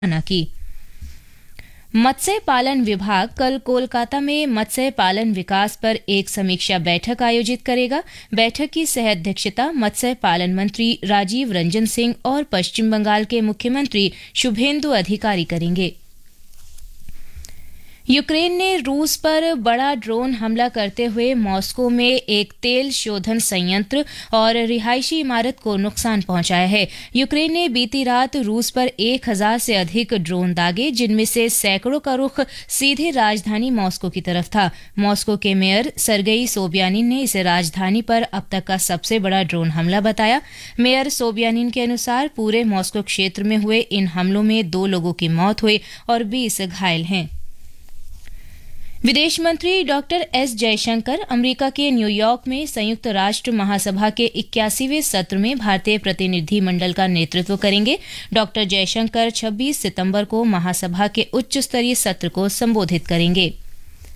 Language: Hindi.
घोषणा की। मत्स्य पालन विभाग कल कोलकाता में मत्स्य पालन विकास पर एक समीक्षा बैठक आयोजित करेगा। बैठक की सह अध्यक्षता मत्स्य पालन मंत्री राजीव रंजन सिंह और पश्चिम बंगाल के मुख्यमंत्री शुभेंदु अधिकारी करेंगे। यूक्रेन ने रूस पर बड़ा ड्रोन हमला करते हुए मॉस्को में एक तेल शोधन संयंत्र और रिहायशी इमारत को नुकसान पहुंचाया है। यूक्रेन ने बीती रात रूस पर 1000 से अधिक ड्रोन दागे, जिनमें से सैकड़ों का रुख सीधे राजधानी मॉस्को की तरफ था। मॉस्को के मेयर सरगेई सोबियानिन ने इसे राजधानी पर अब तक का सबसे बड़ा ड्रोन हमला बताया। मेयर सोबियानिन के अनुसार पूरे मॉस्को क्षेत्र में हुए इन हमलों में 2 लोगों की मौत हुई और 20 घायल हैं। विदेश मंत्री डॉक्टर एस जयशंकर अमेरिका के न्यूयॉर्क में संयुक्त राष्ट्र महासभा के 81वें सत्र में भारतीय प्रतिनिधि मंडल का नेतृत्व करेंगे। डॉक्टर जयशंकर 26 सितंबर को महासभा के उच्च स्तरीय सत्र को संबोधित करेंगे।